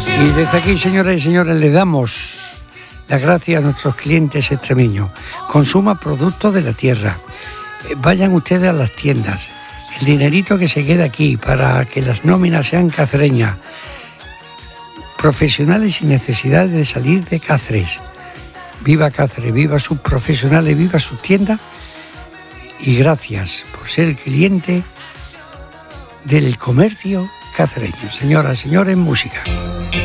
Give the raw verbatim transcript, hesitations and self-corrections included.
Y desde aquí, señoras y señores, le damos las gracias a nuestros clientes extremeños. Consuma productos de la tierra. Vayan ustedes a las tiendas. El dinerito que se queda aquí para que las nóminas sean cacereñas. Profesionales sin necesidad de salir de Cáceres. Viva Cáceres, viva sus profesionales, viva sus tiendas. Y gracias por ser cliente del comercio cacereño. Señoras y señores, música.